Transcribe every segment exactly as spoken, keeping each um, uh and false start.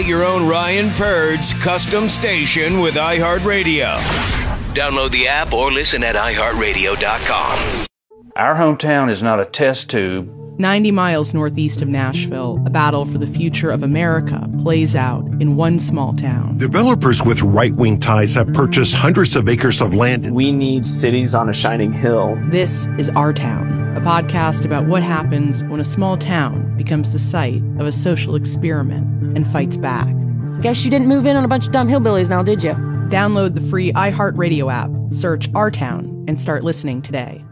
Your own Ryan Purd's custom station with iHeartRadio. Download the app or listen at i heart radio dot com. Our hometown is not a test tube. ninety miles northeast of Nashville, a battle for the future of America plays out in one small town. Developers with right-wing ties have purchased hundreds of acres of land. We need cities on a shining hill. This is Our Town, a podcast about what happens when a small town becomes the site of a social experiment and fights back. Guess you didn't move in on a bunch of dumb hillbillies now, did you? Download the free iHeartRadio app, search Our Town, and start listening today.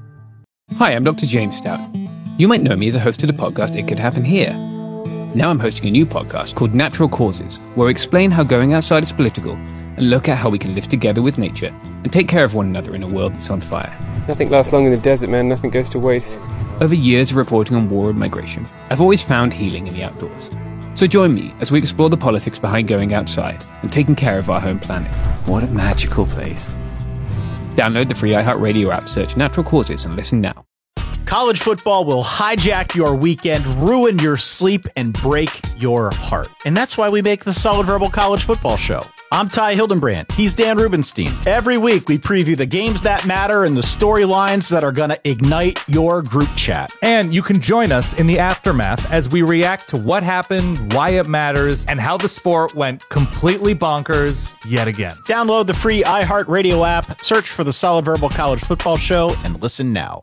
Hi, I'm Doctor James Stout. You might know me as a host of the podcast It Could Happen Here. Now I'm hosting a new podcast called Natural Causes, where we explain how going outside is political and look at how we can live together with nature and take care of one another in a world that's on fire. Nothing lasts long in the desert, man. Nothing goes to waste. Over years of reporting on war and migration, I've always found healing in the outdoors. So join me as we explore the politics behind going outside and taking care of our home planet. What a magical place. Download the free iHeartRadio app, search Natural Causes, and listen now. College football will hijack your weekend, ruin your sleep, and break your heart. And that's why we make the Solid Verbal College Football Show. I'm Ty Hildenbrand. He's Dan Rubenstein. Every week, we preview the games that matter and the storylines that are going to ignite your group chat. And you can join us in the aftermath as we react to what happened, why it matters, and how the sport went completely bonkers yet again. Download the free iHeartRadio app, search for the Solid Verbal College Football Show, and listen now.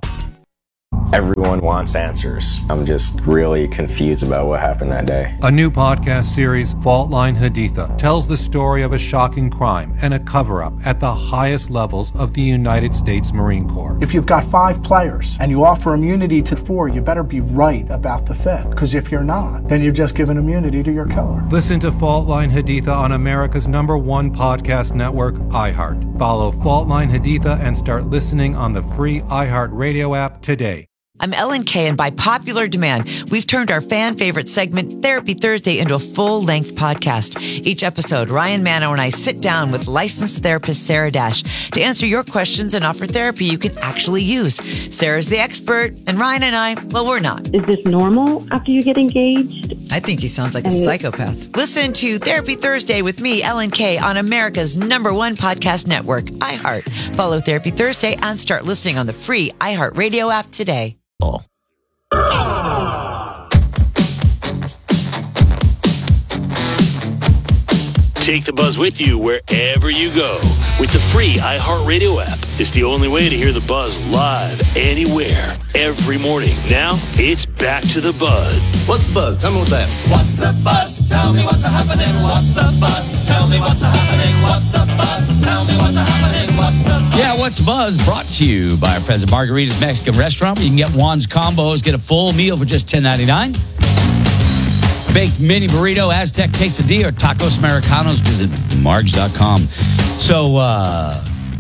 Everyone wants answers. I'm just really confused about what happened that day. A new podcast series, Fault Line Haditha, tells the story of a shocking crime and a cover-up at the highest levels of the United States Marine Corps. If you've got five players and you offer immunity to four, you better be right about the fifth. Because if you're not, then you've just given immunity to your killer. Listen to Fault Line Haditha on America's number one podcast network, iHeart. Follow Fault Line Haditha and start listening on the free iHeartRadio app today. I'm Ellen Kay, and by popular demand, we've turned our fan favorite segment, Therapy Thursday, into a full-length podcast. Each episode, Ryan Mano and I sit down with licensed therapist Sarah Dash to answer your questions and offer therapy you can actually use. Sarah's the expert, and Ryan and I, well, we're not. Is this normal after you get engaged? I think he sounds like a psychopath. Listen to Therapy Thursday with me, Ellen Kay, on America's number one podcast network, iHeart. Follow Therapy Thursday and start listening on the free iHeartRadio app today. Oh. Take the buzz with you wherever you go with the free iHeartRadio app. It's the only way to hear the buzz live anywhere, every morning. Now, it's back to the buzz. What's the buzz? Tell me what's that. What's the buzz? Tell me what's happening. What's the buzz? Tell me what's happening. What's the buzz? Tell me what's happening. What's the buzz? Yeah, What's Buzz brought to you by our friends at Margarita's Mexican Restaurant, where you can get Juan's combos, get a full meal for just ten ninety-nine. Baked mini burrito, Aztec quesadilla, or tacos Americanos. Visit margs dot com. So, uh,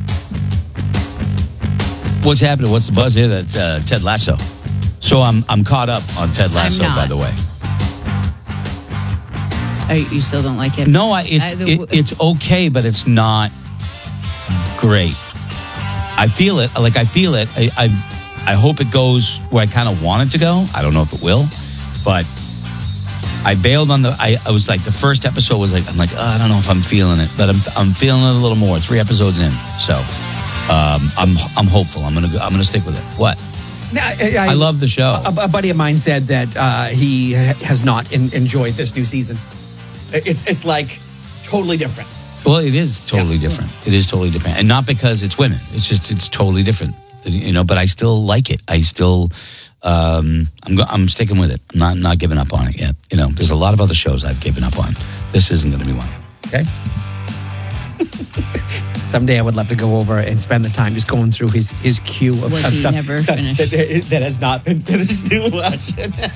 what's happening? What's the buzz here? That's uh, Ted Lasso. So I'm I'm caught up on Ted Lasso, by the way. Oh, you still don't like it? No, I, it's uh, the, it, it's okay, but it's not great. I feel it. Like I feel it. I I, I hope it goes where I kind of want it to go. I don't know if it will, but I bailed on the. I, I was like the first episode was like I'm like oh, I don't know if I'm feeling it, but I'm I'm feeling it a little more. Three episodes in, so um, I'm I'm hopeful. I'm gonna I'm gonna stick with it. What? I, I, I love the show. A, a buddy of mine said that uh, he has not in, enjoyed this new season. It's it's like totally different. Well, it is totally yeah. different. It is totally different, and not because it's women. It's just it's totally different. You know, but I still like it. I still. Um, I'm I'm sticking with it. I'm not not giving up on it yet. You know, there's a lot of other shows I've given up on. This isn't going to be one. Okay. Someday I would love to go over and spend the time just going through his, his queue of, what of he stuff never that, finished. That, that has not been finished to watch.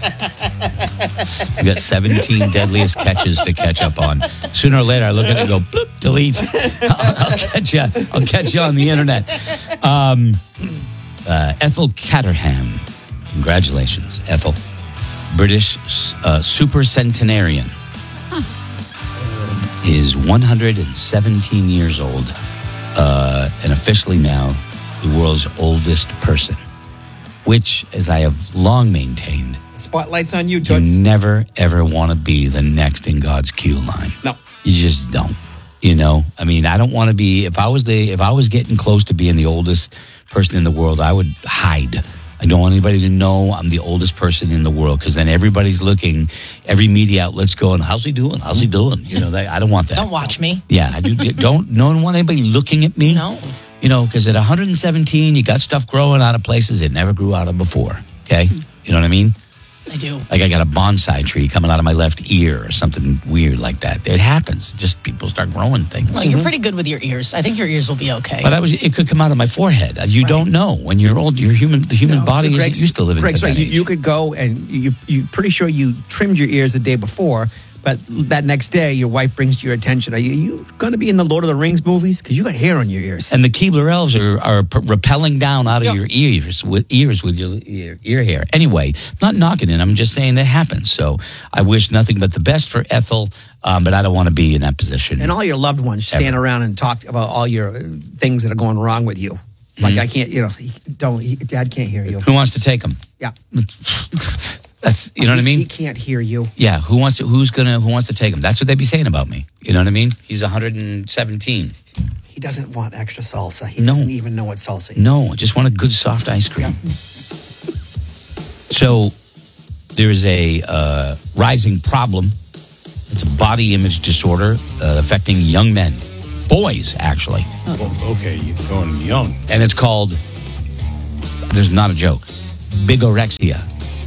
You got seventeen deadliest catches to catch up on. Sooner or later, I look at it and go, bloop, delete. I'll, I'll catch you. I'll catch you on the internet. Um, uh, Ethel Caterham. Congratulations, Ethel. British uh, super centenarian. Huh. Is one hundred seventeen years old uh, and officially now the world's oldest person, which, as I have long maintained, Spotlight's on you, You Toots. never, ever want to be the next in God's queue line. No. You just don't. You know, I mean, I don't want to be, if I was the, if I was getting close to being the oldest person in the world, I would hide. I don't want anybody to know I'm the oldest person in the world, because then everybody's looking, every media outlet's going, how's he doing? How's he doing? You know, they, I don't want that. Don't watch me. Yeah, I do. Don't, don't want anybody looking at me. No. You know, because at one hundred seventeen, you got stuff growing out of places it never grew out of before. Okay? You know what I mean? I do. Like I got a bonsai tree coming out of my left ear or something weird like that. It happens. Just people start growing things. Well, you're pretty good with your ears. I think your ears will be okay. But that was, it could come out of my forehead. You right. don't know. When you're old, your human, the human no, body isn't used to living Greg's to that right. age. You, you could go and you, you're pretty sure you trimmed your ears the day before, but that next day your wife brings to your attention, are you, you going to be in the Lord of the Rings movies? Because you got hair on your ears. And the Keebler elves are, are p- rappelling down out of yep. your ears with ears with your ear, ear hair. Anyway, not knocking it. I'm just saying it happens. So I wish nothing but the best for Ethel, um, but I don't want to be in that position. And all your loved ones stand ever. around and talk about all your things that are going wrong with you. Like mm-hmm. I can't, you know, don't. He, Dad can't hear you. Who wants to take them? Yeah. That's, you know he, what I mean? He can't hear you. Yeah, who wants to, who's gonna, who wants to take him? That's what they'd be saying about me. You know what I mean? He's one hundred seventeen. He doesn't want extra salsa. He no. doesn't even know what salsa is. No, I just want a good soft ice cream. Yeah. So there is a uh, rising problem. It's a body image disorder uh, affecting young men, boys actually. Oh, okay, you're going young, and it's called. There's not a joke. Bigorexia.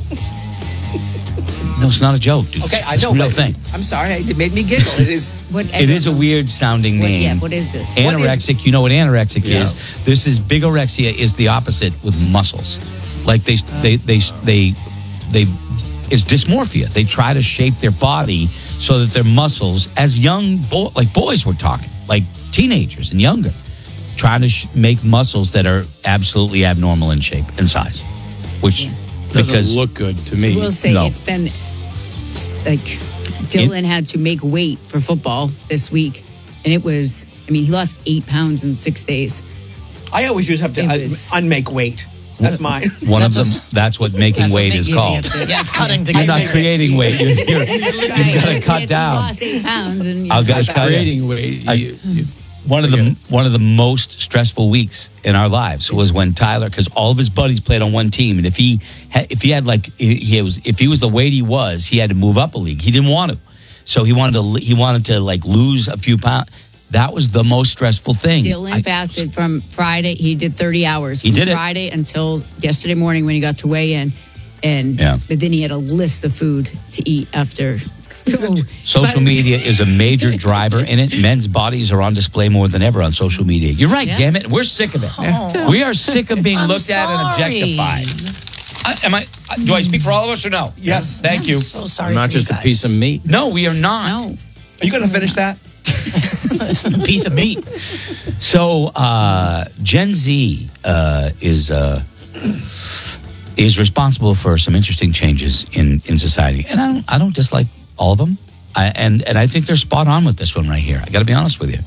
No, it's not a joke, dude. Okay, I it's know. It's a real thing. I'm sorry, it made me giggle. It is. What, it is a weird sounding what, name. Yeah, what is this? Anorexic. Is, you know what anorexic yeah. is? This is bigorexia. Is the opposite with muscles. Like they, uh, they, they, they, they. It's dysmorphia. They try to shape their body so that their muscles, as young boy, like boys, we're talking, like teenagers and younger, trying to sh- make muscles that are absolutely abnormal in shape and size, which. Yeah. Because doesn't look good to me. I will say no. it's been like Dylan it, had to make weight for football this week, and it was. I mean, he lost eight pounds in six days. I always just have to un- unmake weight. That's mine. One that's of them. That's what making that's weight what is you, called. You to, yeah, it's cutting to You're not weight. creating weight. You're, you're, you've got to cut down. Lost eight pounds, and I'll get creating weight. I, you, you, one of the one of the most stressful weeks in our lives was when Tyler, because all of his buddies played on one team, and if he had, if he had like he was if he was the weight he was, he had to move up a league. He didn't want to, so he wanted to he wanted to like lose a few pounds. That was the most stressful thing. Dylan I, fasted from Friday. He did thirty hours. He from did Friday it. until yesterday morning when he got to weigh in, and yeah. but then he had a list of food to eat after. Social media is a major driver in it. Men's bodies are on display more than ever on social media. You're right, yeah. damn it. We're sick of it. Oh. We are sick of being I'm looked sorry. at and objectified. I, am I? Do I speak for all of us or no? Yes. Thank you. I'm so sorry. I'm not just a piece of meat. No, we are not. No. Are you going to finish that? A piece of meat. So uh, Gen Z uh, is uh, is responsible for some interesting changes in, in society, and I don't I don't dislike all of them, I, and and I think they're spot on with this one right here. I got to be honest with you.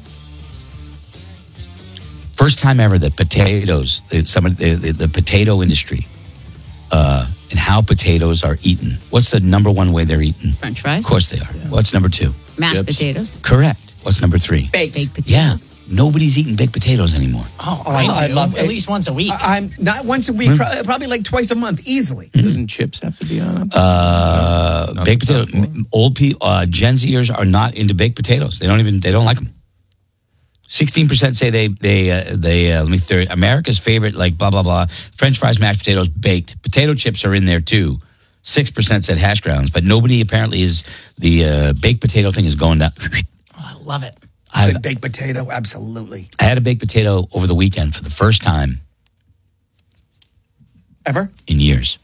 First time ever that potatoes, some of the, the, the potato industry, uh, and how potatoes are eaten. What's the number one way they're eaten? French fries. Of course they are. Yeah. What's number two? Mashed Chips. potatoes. Correct. What's number three? Baked. Baked potatoes. Yeah. Nobody's eating baked potatoes anymore. Oh, oh I, I love at it. least once a week. I, I'm not once a week, mm. pro- probably like twice a month, easily. Mm. Doesn't chips have to be on them? Uh, no, baked potatoes. Old people, uh, Gen Zers are not into baked potatoes. They don't even. They don't like them. Sixteen percent say they they uh, they. Uh, let me third. America's favorite, like blah blah blah. French fries, mashed potatoes, baked potato chips are in there too. Six percent said hash browns, but nobody apparently is. The uh, baked potato thing is going down. Oh, I love it. I, baked potato, absolutely. I had a baked potato over the weekend for the first time ever in years.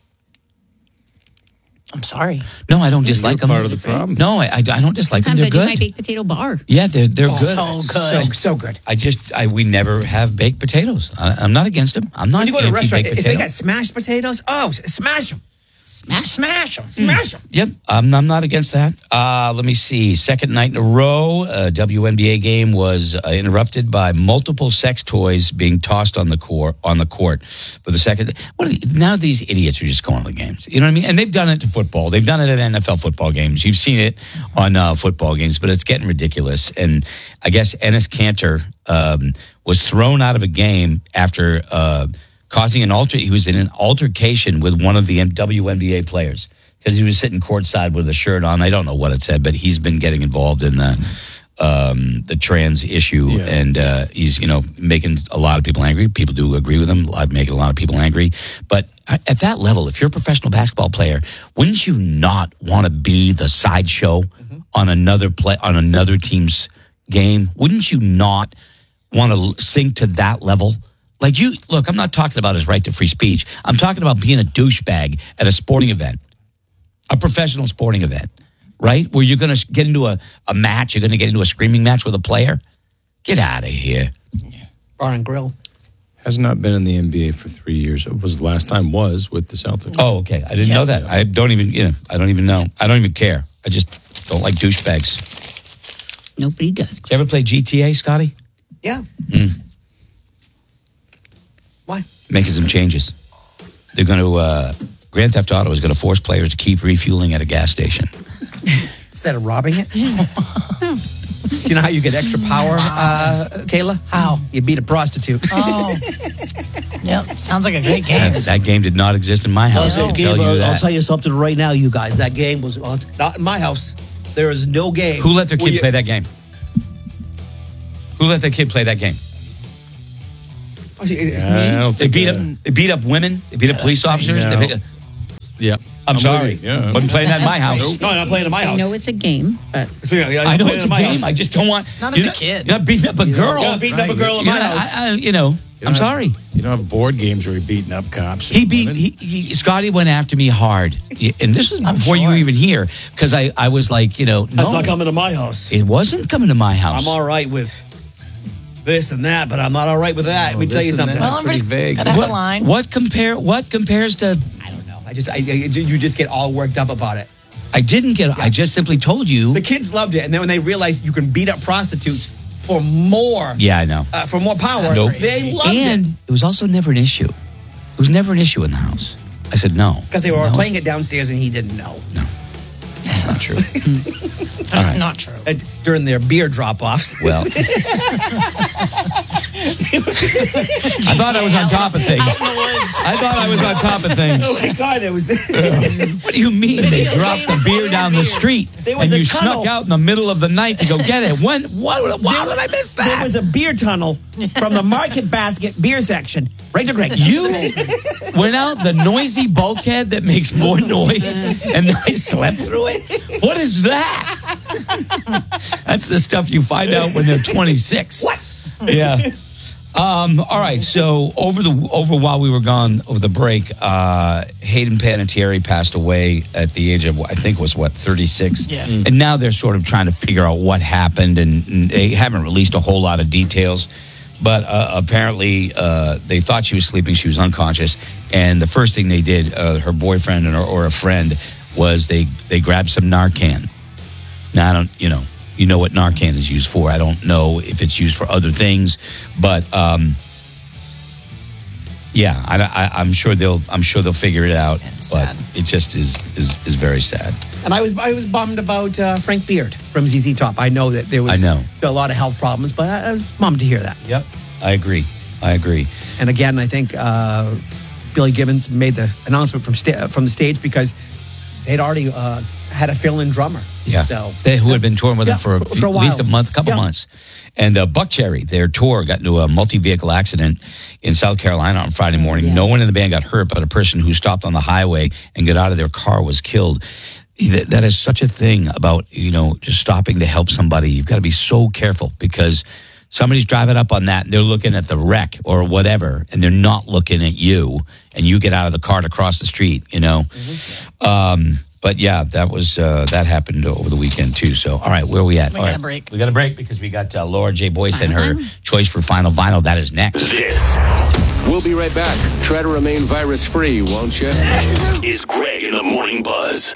I'm sorry. No, I don't dislike them. Part of the problem. No, I, I, I don't dislike Sometimes them. They're I good. do my baked potato bar. Yeah, they're they're oh, good. So good. So, so good. I just I we never have baked potatoes. I, I'm not against them. I'm not. When you go to a restaurant, baked if potato. they got smashed potatoes, oh, smash them. Smash, smash them. Smash them. Yep, I'm, I'm not against that. Uh, let me see. Second night in a row, a W N B A game was uh, interrupted by multiple sex toys being tossed on the court. On the court for the second. What are the, now these idiots are just going to the games. You know what I mean? And they've done it to football. They've done it at N F L football games. You've seen it on uh, football games, but it's getting ridiculous. And I guess Enes Kanter um, was thrown out of a game after. Uh, Causing an alter, he was in an altercation with one of the W N B A players because he was sitting courtside with a shirt on. I don't know what it said, but he's been getting involved in the um, the trans issue, yeah. and uh, he's you know making a lot of people angry. People do agree with him, making a lot of people angry. But at that level, if you're a professional basketball player, wouldn't you not want to be the sideshow mm-hmm. on another play on another team's game? Wouldn't you not want to sink to that level? Like you, look, I'm not talking about his right to free speech. I'm talking about being a douchebag at a sporting event, a professional sporting event, right? Where you're going to get into a, a match, you're going to get into a screaming match with a player. Get out of here. Yeah. Bar and grill. Has not been in the N B A for three years. It was the last time was with the Celtics. Oh, okay. I didn't yeah. know that. I don't even, you know, I don't even know. I don't even care. I just don't like douchebags. Nobody does. Did you ever play G T A, Scotty? Yeah. Mm. Why? Making some changes. They're going to, uh, Grand Theft Auto is going to force players to keep refueling at a gas station. Instead of robbing it? Do you know how you get extra power, uh, Kayla? How? You beat a prostitute. Oh. Yep. Sounds like a great game. That, that game did not exist in my house. Well, I can game, tell you I'll, that. I'll tell you something right now, you guys. That game was uh, not in my house. There is no game. Who let their kid you, play that game? Who let their kid play that game? Yeah, they beat up. They beat up women. They beat up police officers. No. They beat up, yeah, I'm, I'm sorry. Yeah. Wasn't playing that in my house. No, I'm not playing in my house. I know it's a game, but I know it's a game. House. I just don't want. Not as a kid. You're not beating up a girl. You're not beating right. up a girl in you my know, house. I, I, you know, you I'm sorry. Have, you don't have board games where you're beating up cops. He beat. He, he, Scotty went after me hard, and this was before sure. you were even here. Because I, I was like, you know, no, that's not coming to my house. It wasn't coming to my house. I'm all right with this and that, but I'm not all right with that. Oh, Let me tell you something. Well, I'm pretty vague. Gotta have what, a line. What compare? What compares to? I don't know. I just, I, I, you just get all worked up about it. I didn't get. Yeah. I just simply told you. The kids loved it, and then when they realized you can beat up prostitutes for more, yeah, I know, uh, for more power, nope. they loved and it. And it was also never an issue. It was never an issue in the house. I said no because they were no. playing it downstairs, and he didn't know. No. That's not true. That's right. not true. Uh, during their beer drop-offs. Well, I thought I was on top of things. I thought I was on top of things. Oh my God, it was. What do you mean they dropped the beer down the street and you snuck out in the middle of the night to go get it? When? What? Why did I miss that? There was a beer tunnel from the Market Basket beer section right to Greg. You went out the noisy bulkhead that makes more noise, and then I slept through it. What is that? That's the stuff you find out when they're twenty-six. What? Yeah. Um, all right. So over the over while we were gone over the break, uh, Hayden Panettiere passed away at the age of I think it was what thirty-six. Yeah. Mm. And now they're sort of trying to figure out what happened, and, and they haven't released a whole lot of details. But uh, apparently, uh, they thought she was sleeping. She was unconscious, and the first thing they did, uh, her boyfriend or, or a friend, was they they grabbed some Narcan. Now I don't, you know. You know what Narcan is used for. I don't know if it's used for other things, but um, yeah, I, I, I'm sure they'll. I'm sure they'll figure it out. It's but sad. It just is, is is very sad. And I was I was bummed about uh, Frank Beard from Z Z Top. I know that there was I know. a lot of health problems, but I, I was bummed to hear that. Yep, I agree. I agree. And again, I think uh, Billy Gibbons made the announcement from sta- from the stage because they'd already uh, had a fill-in drummer. Yeah, so they, who had been touring with yeah, them for, for, for a at while. least a month, a couple yeah. months. And uh, Buck Cherry, their tour, got into a multi-vehicle accident in South Carolina on Friday morning. Yeah. No one in the band got hurt, but a person who stopped on the highway and got out of their car was killed. That, that is such a thing about, you know, just stopping to help somebody. You've got to be so careful because somebody's driving up on that and they're looking at the wreck or whatever, and they're not looking at you, and you get out of the car to cross the street, you know. Mm-hmm. Um but yeah, that was uh, that happened over the weekend too. So, all right, where are we at? We all got right. a break. We got a break because we got uh, Laura J. Boyce and her choice for Final Vinyl. That is next. This We'll be right back. Try to remain virus-free, won't you? is Greg in the Morning Buzz.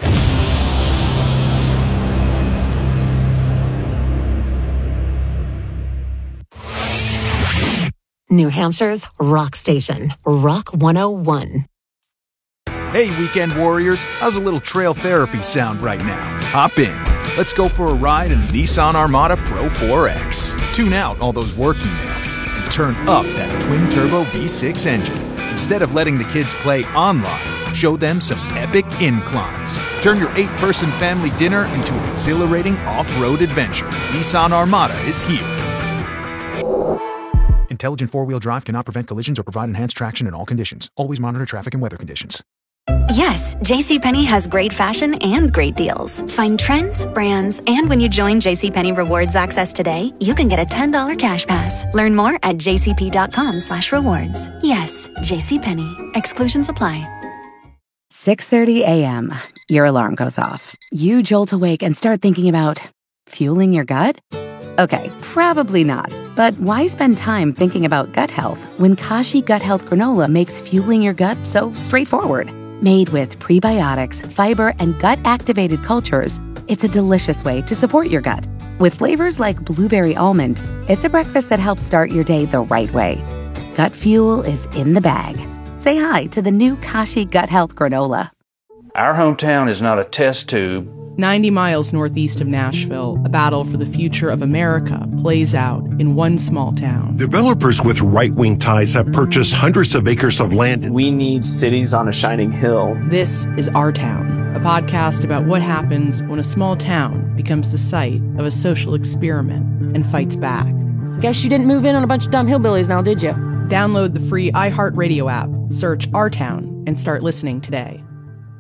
New Hampshire's rock station, Rock one oh one. Hey, weekend warriors, how's a little trail therapy sound right now? Hop in. Let's go for a ride in the Nissan Armada Pro four X. Tune out all those work emails and turn up that twin-turbo V six engine. Instead of letting the kids play online, show them some epic inclines. Turn your eight-person family dinner into an exhilarating off-road adventure. Nissan Armada is here. Intelligent four-wheel drive cannot prevent collisions or provide enhanced traction in all conditions. Always monitor traffic and weather conditions. Yes, JCPenney has great fashion and great deals. Find trends, brands, and when you join JCPenney Rewards Access today, you can get a ten dollars cash pass. Learn more at jcp.com slash rewards. Yes, JCPenney. Exclusions apply. six thirty a.m. Your alarm goes off. You jolt awake and start thinking about fueling your gut? Okay, probably not. But why spend time thinking about gut health when Kashi Gut Health Granola makes fueling your gut so straightforward? Made with prebiotics, fiber, and gut-activated cultures, it's a delicious way to support your gut. With flavors like blueberry almond, it's a breakfast that helps start your day the right way. Gut fuel is in the bag. Say hi to the new Kashi Gut Health Granola. Our hometown is not a test tube. ninety miles northeast of Nashville, a battle for the future of America plays out in one small town. Developers with right-wing ties have purchased hundreds of acres of land. We need cities on a shining hill. This is Our Town, a podcast about what happens when a small town becomes the site of a social experiment and fights back. Guess you didn't move in on a bunch of dumb hillbillies now, did you? Download the free iHeartRadio app, search Our Town, and start listening today.